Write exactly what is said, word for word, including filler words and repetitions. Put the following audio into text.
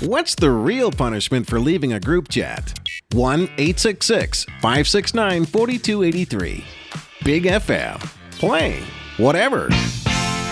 What's the real punishment for leaving a group chat? one eight six six, five six nine, four two eight three. Big F M. Play whatever.